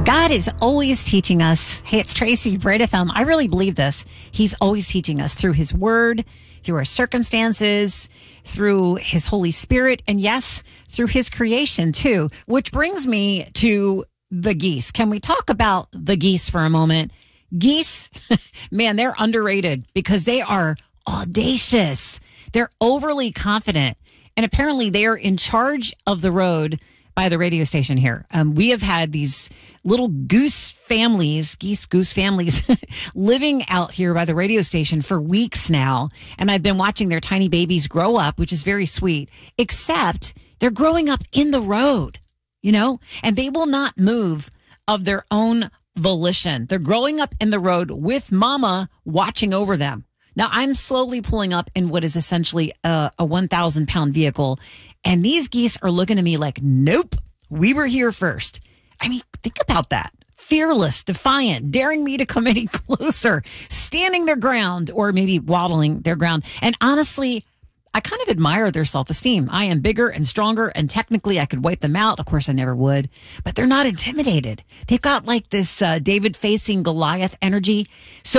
God is always teaching us. Hey, it's Tracy, Bright FM. I really believe this. He's always teaching us through his word, through our circumstances, through his Holy Spirit, and yes, through his creation too, which brings me to the geese. Can we talk about the geese for a moment? Geese, man, they're underrated because they are audacious. They're overly confident. And apparently they are in charge of the road by the radio station here. We have had these little goose families living out here by the radio station for weeks now. And I've been watching their tiny babies grow up, which is very sweet, except they're growing up in the road, you know, and they will not move of their own volition. They're growing up in the road with mama watching over them. Now I'm slowly pulling up in what is essentially a 1,000-pound vehicle. And these geese are looking at me like, nope, we were here first. I mean, think about that. Fearless, defiant, daring me to come any closer, standing their ground or maybe waddling their ground. And honestly, I kind of admire their self-esteem. I am bigger and stronger, and technically I could wipe them out. Of course, I never would. But they're not intimidated. They've got like this David facing Goliath energy. So